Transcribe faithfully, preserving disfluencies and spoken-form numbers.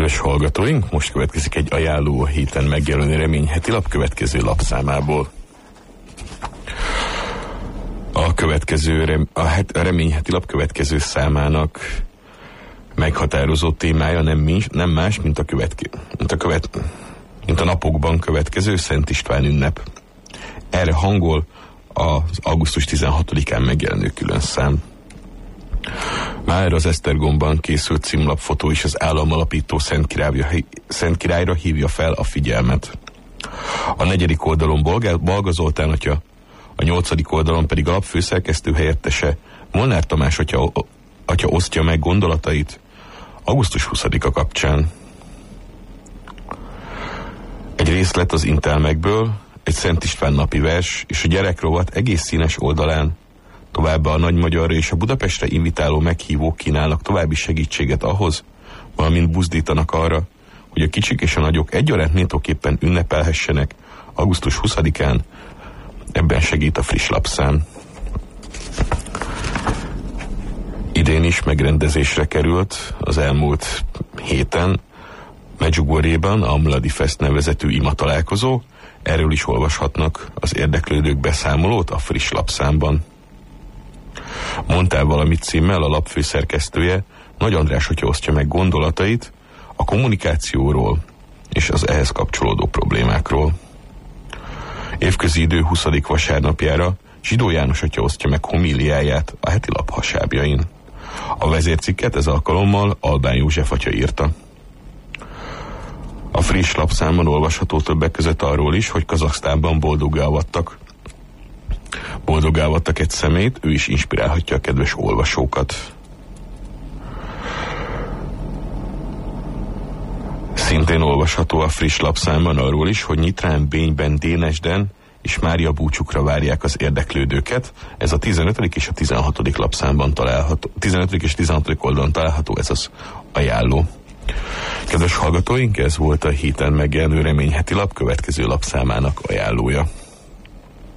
Kedves hallgatóink, most következik egy ajánló a héten megjelenő Remény heti lap következő lapszámából. A következő a, het, a Remény heti lap következő számának meghatározó témája nem, nem más, mint a, követke, mint, a követ, mint a napokban következő Szent István ünnep. Erre hangol az augusztus tizenhatodikán megjelenő külön szám. Már az Esztergomban készült címlapfotó is az államalapító Szent Királyra, Szent Királyra hívja fel a figyelmet. A negyedik oldalon Balga Zoltán atya, a nyolcadik oldalon pedig a lap főszerkesztő helyettese Molnár Tamás atya, atya osztja meg gondolatait augusztus huszadika kapcsán. Egy részlet az Intelmekből, egy Szent István napi vers és a gyerekrovat egész színes oldalán. Továbbá a Nagymagyarra és a Budapestre invitáló meghívók kínálnak további segítséget ahhoz, valamint buzdítanak arra, hogy a kicsik és a nagyok egyaránt méltóképpen ünnepelhessenek augusztus huszadikán. Ebben segít a friss lapszám. Idén is megrendezésre került az elmúlt héten Medjugorjéban a Mladi Fest nevezetű ima találkozó. Erről is olvashatnak az érdeklődők beszámolót a friss lapszámban. Mondtál valamit címmel a lap főszerkesztője Nagy András atya osztja meg gondolatait a kommunikációról és az ehhez kapcsolódó problémákról. Évközi idő huszadik vasárnapjára Zsidó János atya osztja meg homíliáját a heti lap hasábjain. A vezércikket ez alkalommal Albán József atya írta. A friss lapszámban olvasható többek között arról is, hogy Kazaksztánban boldoggá avattak. Boldoggá avattak egy szemét, ő is inspirálhatja a kedves olvasókat. Szintén olvasható a friss lapszámban arról is, hogy Nyitrán, Bényben, Dénesden és Mária búcsukra várják az érdeklődőket. Ez a tizenötödik és a tizenhatodik lapszámban található, tizenötödik és tizenhatodik oldalon található, ez az ajánló. Kedves hallgatóink, ez volt a héten megjelenő Remény heti lap következő lapszámának ajánlója.